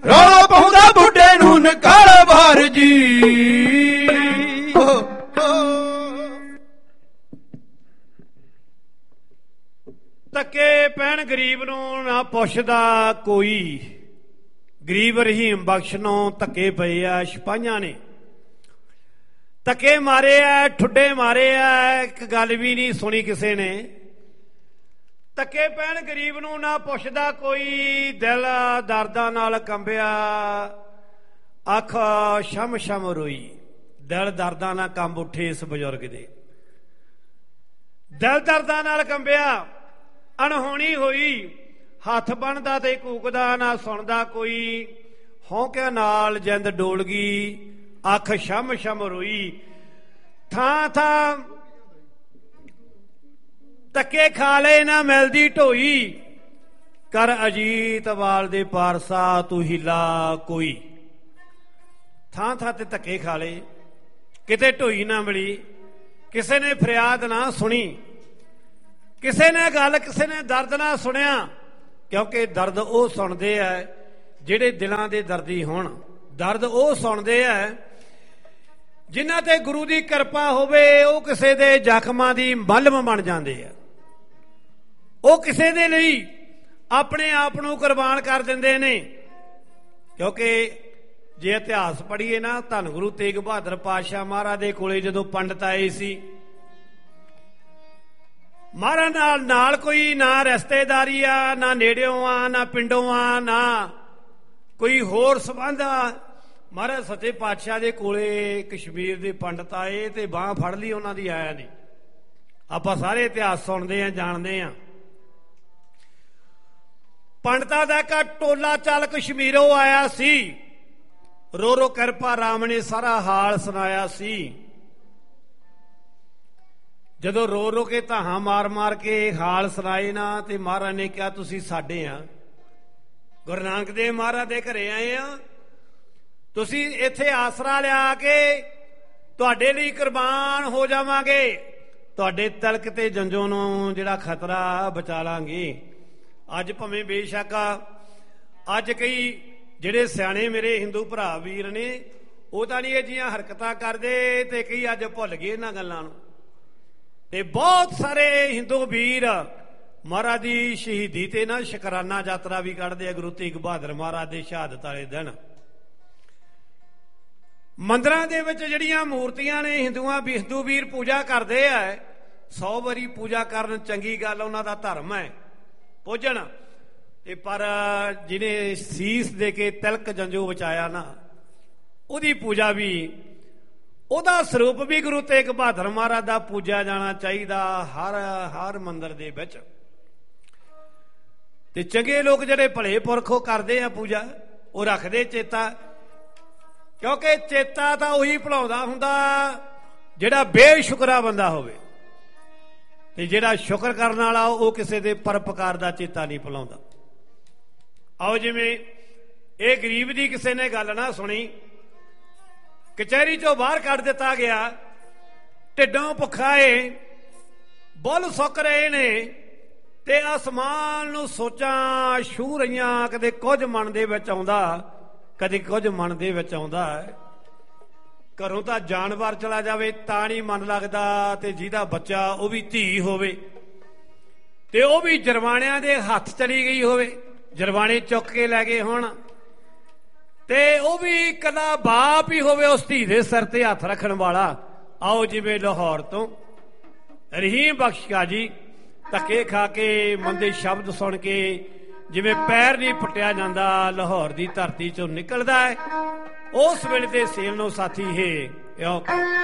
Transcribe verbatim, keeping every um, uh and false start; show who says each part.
Speaker 1: ਰੌਲਾ ਪਾਉਂਦਾ ਬੁੱਢੇ ਨੂੰ ਨਿਕਾਲ ਬਾਹਰ ਜੀ। ਧੱਕੇ ਪੈਣ ਗਰੀਬ ਨੂੰ ਨਾ ਪੁੱਛਦਾ ਕੋਈ, ਗਰੀਬ ਰਹੀਮ ਬਖਸ਼ ਨੂੰ ਧੱਕੇ ਪਏ ਆ ਸਿਪਾਹੀਆਂ ਨੇ, ਧੱਕੇ ਮਾਰੇ ਆ, ਠੁੱਡੇ ਮਾਰੇ ਆ, ਇੱਕ ਗੱਲ ਵੀ ਨਹੀਂ ਸੁਣੀ ਕਿਸੇ ਨੇ। ਧੱਕੇ ਪੈਣ ਗਰੀਬ ਨੂੰ ਨਾ ਪੁੱਛਦਾ ਕੋਈ, ਦਿਲ ਦਰਦਾਂ ਨਾਲ ਕੰਬਿਆ, ਅੱਖ ਸ਼ਮ ਸ਼ਮ ਰੋਈ। ਦਿਲ ਦਰਦਾਂ ਨਾਲ ਕੰਬ ਉੱਠੇ ਇਸ ਬਜ਼ੁਰਗ ਦੇ, ਦਿਲ ਦਰਦਾਂ ਨਾਲ ਕੰਬਿਆ, ਅਣਹੋਣੀ ਹੋਈ। ਹੱਥ ਬਣਦਾ ਤੇ ਕੂਕਦਾ ਨਾ ਸੁਣਦਾ ਕੋਈ, ਹੌਂਕਿਆਂ ਨਾਲ ਜਿੰਦ ਡੋਲ ਗਈ, ਅੱਖ ਸ਼ਮ ਸ਼ਮ ਰੋਈ। ਥਾਂ ਥਾਂ ਧੱਕੇ ਖਾ ਲਏ ਨਾ ਮਿਲਦੀ ਢੋਈ, ਕਰ ਅਜੀਤ ਵਾਲ ਦੇ ਪਾਰਸਾ ਤੂੰ ਹੀਲਾ ਕੋਈ। ਥਾਂ ਥਾਂ ਤੇ ਧੱਕੇ ਖਾ ਲਏ, ਕਿਤੇ ਢੋਈ ਨਾ ਮਿਲੀ, ਕਿਸੇ ਨੇ ਫਰਿਆਦ ਨਾ ਸੁਣੀ, ਕਿਸੇ ਨੇ ਗੱਲ, ਕਿਸੇ ਨੇ ਦਰਦ ਨਾ ਸੁਣਿਆ। ਕਿਉਂਕਿ ਦਰਦ ਉਹ ਸੁਣਦੇ ਆ ਜਿਹੜੇ ਦਿਲਾਂ ਦੇ ਦਰਦੀ ਹੋਣ, ਦਰਦ ਉਹ ਸੁਣਦੇ ਆ ਜਿਨ੍ਹਾਂ ਤੇ ਗੁਰੂ ਦੀ ਕਿਰਪਾ ਹੋਵੇ। ਉਹ ਕਿਸੇ ਦੇ ਜ਼ਖਮਾਂ ਦੀ ਮਲਮ ਬਣ ਜਾਂਦੇ ਆ, ਉਹ ਕਿਸੇ ਦੇ ਲਈ ਆਪਣੇ ਆਪ ਨੂੰ ਕੁਰਬਾਨ ਕਰ ਦਿੰਦੇ ਨੇ। ਕਿਉਂਕਿ ਜੇ ਇਤਿਹਾਸ ਪੜ੍ਹੀਏ ਨਾ, ਧੰਨ ਗੁਰੂ ਤੇਗ ਬਹਾਦਰ ਪਾਤਸ਼ਾਹ ਮਹਾਰਾਜ ਦੇ ਕੋਲੇ ਜਦੋਂ ਪੰਡਤ ਆਏ ਸੀ, ਮਹਾਰਾਜ ਨਾਲ ਨਾਲ ਕੋਈ ਨਾ ਰਿਸ਼ਤੇਦਾਰੀ ਆ, ਨਾ ਨੇੜਿਓਂ ਆ, ਨਾ ਪਿੰਡੋਂ ਆ, ਨਾ ਕੋਈ ਹੋਰ ਸੰਬੰਧ ਆ। ਮਹਾਰਾਜ ਸੱਚੇ ਪਾਤਸ਼ਾਹ ਦੇ ਕੋਲੇ ਕਸ਼ਮੀਰ ਦੇ ਪੰਡਤ ਆਏ ਤੇ ਬਾਂਹ ਫੜ ਲਈ ਉਹਨਾਂ ਦੀ, ਆਇਆ ਨਹੀਂ। ਆਪਾਂ ਸਾਰੇ ਇਤਿਹਾਸ ਸੁਣਦੇ ਆ, ਜਾਣਦੇ ਆ। ਪੰਡਤਾਂ ਦਾ ਇੱਕ ਟੋਲਾ ਚੱਲ ਕਸ਼ਮੀਰੋਂ ਆਇਆ ਸੀ, ਰੋ ਰੋ ਕਿਰਪਾ ਰਾਮ ਨੇ ਸਾਰਾ ਹਾਲ ਸੁਣਾਇਆ ਸੀ। ਜਦੋਂ ਰੋ ਰੋ ਕੇ ਧਾਹਾਂ ਮਾਰ ਮਾਰ ਕੇ ਹਾਲ ਸੁਣਾਏ ਨਾ, ਤੇ ਮਹਾਰਾਜ ਨੇ ਕਿਹਾ ਤੁਸੀਂ ਸਾਡੇ ਆ, ਗੁਰੂ ਨਾਨਕ ਦੇਵ ਮਹਾਰਾਜ ਦੇ ਘਰੇ ਆਏ ਆ, ਤੁਸੀਂ ਇੱਥੇ ਆਸਰਾ ਲਿਆ ਕੇ ਤੁਹਾਡੇ ਲਈ ਕੁਰਬਾਨ ਹੋ ਜਾਵਾਂਗੇ, ਤੁਹਾਡੇ ਤਿਲਕ ਤੇ ਜੰਜੋਂ ਨੂੰ ਜਿਹੜਾ ਖਤਰਾ ਬਚਾ ਲਾਂਗੇ। ਅੱਜ ਭਾਵੇਂ ਬੇਸ਼ੱਕ ਅੱਜ ਕਈ ਜਿਹੜੇ ਸਿਆਣੇ ਮੇਰੇ ਹਿੰਦੂ ਭਰਾ ਵੀਰ ਨੇ, ਉਹ ਤਾਂ ਨਹੀਂ ਇਹ ਜਿਹੀਆਂ ਹਰਕਤਾਂ ਕਰਦੇ, ਤੇ ਕਈ ਅੱਜ ਭੁੱਲ ਗਏ ਇਹਨਾਂ ਗੱਲਾਂ ਨੂੰ। ਤੇ ਬਹੁਤ ਸਾਰੇ ਹਿੰਦੂ ਵੀਰ ਮਹਾਰਾਜ ਦੀ ਸ਼ਹੀਦੀ ਤੇ ਨਾ ਸ਼ੁਕਰਾਨਾ ਯਾਤਰਾ ਵੀ ਕੱਢਦੇ ਆ, ਗੁਰੂ ਤੇਗ ਬਹਾਦਰ ਮਹਾਰਾਜ ਦੇ ਸ਼ਹਾਦਤ ਵਾਲੇ ਦਿਨ। ਮੰਦਰਾਂ ਦੇ ਵਿੱਚ ਜਿਹੜੀਆਂ ਮੂਰਤੀਆਂ ਨੇ, ਹਿੰਦੂਆਂ ਵੀ ਹਿੰਦੂ ਵੀਰ ਪੂਜਾ ਕਰਦੇ ਆ, ਸੌ ਵਾਰੀ ਪੂਜਾ ਕਰਨ ਚੰਗੀ ਗੱਲ, ਉਹਨਾਂ ਦਾ ਧਰਮ ਹੈ ਪੂਜਣ। ਤੇ ਪਰ ਜਿਹਨੇ ਸੀਸ ਦੇ ਕੇ ਤਿਲਕ ਜੰਜੋ ਬਚਾਇਆ ਨਾ, ਉਹਦੀ ਪੂਜਾ ਵੀ, ਉਹਦਾ ਸਰੂਪ ਵੀ ਗੁਰੂ ਤੇਗ ਬਹਾਦਰ ਮਹਾਰਾਜ ਦਾ ਪੂਜਿਆ ਜਾਣਾ ਚਾਹੀਦਾ ਹਰ ਹਰ ਮੰਦਰ ਦੇ ਵਿੱਚ। ਤੇ ਚੰਗੇ ਲੋਕ ਜਿਹੜੇ ਭਲੇ ਪੁਰਖੋਂ ਕਰਦੇ ਆ ਪੂਜਾ, ਉਹ ਰੱਖਦੇ ਚੇਤਾ, ਕਿਉਂਕਿ ਚੇਤਾ ਤਾਂ ਉਹੀ ਭੁਲਾਉਂਦਾ ਹੁੰਦਾ ਜਿਹੜਾ ਬੇਸ਼ੁਕਰਾ ਬੰਦਾ ਹੋਵੇ, ਤੇ ਜਿਹੜਾ ਸ਼ੁਕਰ ਕਰਨ ਵਾਲਾ ਉਹ ਕਿਸੇ ਦੇ ਪਰਉਪਕਾਰ ਦਾ ਚੇਤਾ ਨਹੀਂ ਭੁਲਾਉਂਦਾ। ਆਓ ਜਿਵੇਂ ਇਹ ਗਰੀਬ ਦੀ ਕਿਸੇ ਨੇ ਗੱਲ ਨਾ ਸੁਣੀ, ਕਚਹਿਰੀ ਚੋਂ ਬਾਹਰ ਕੱਢ ਦਿੱਤਾ ਗਿਆ, ਢਿੱਡੋਂ ਭੁੱਖਾ ਏ, ਬੁੱਲ ਸੁੱਕ ਰਹੇ ਨੇ, ਤੇ ਅਸਮਾਨ ਨੂੰ ਸੋਚਾਂ ਛੂਹ ਰਹੀਆਂ। ਕਦੇ ਕੁਝ ਮਨ ਦੇ ਵਿੱਚ ਆਉਂਦਾ, ਕਦੇ ਕੁਝ ਮਨ ਦੇ ਵਿੱਚ ਆਉਂਦਾ। ਘਰੋਂ ਤਾਂ ਜਾਨਵਰ ਚਲਾ ਜਾਵੇ ਤਾਂ ਨਹੀਂ ਮਨ ਲੱਗਦਾ, ਤੇ ਜਿਹਦਾ ਬੱਚਾ ਉਹ ਵੀ ਧੀ ਹੋਵੇ, ਤੇ ਉਹ ਵੀ ਜਰਵਾਣਿਆਂ ਦੇ ਹੱਥ ਚਲੀ ਗਈ ਹੋਵੇ, ਜਰਵਾਣੇ ਚੁੱਕ ਕੇ ਲੈ ਗਏ ਹੋਣ, ਤੇ ਉਹ ਵੀ ਇਕੱਲਾ ਬਾਪ ਹੀ ਹੋਵੇ ਉਸ ਧੀ ਦੇ ਸਿਰ ਤੇ ਹੱਥ ਰੱਖਣ ਵਾਲਾ। ਆਓ ਜਿਵੇਂ ਲਾਹੌਰ ਤੋਂ ਰਹੀਮ ਬਖਸ਼ ਕਾਜੀ ਧੱਕੇ ਖਾ ਕੇ, ਮੰਦੇ ਸ਼ਬਦ ਸੁਣ ਕੇ, ਜਿਵੇਂ ਪੈਰ ਨਹੀਂ ਪੁੱਟਿਆ ਜਾਂਦਾ, ਲਾਹੌਰ ਦੀ ਧਰਤੀ ਚੋਂ ਨਿਕਲਦਾ ਹੈ, ਉਸ ਵੇਲੇ ਦੇ ਸੇਲ ਨੂੰ ਸਾਥੀ ਹੈ।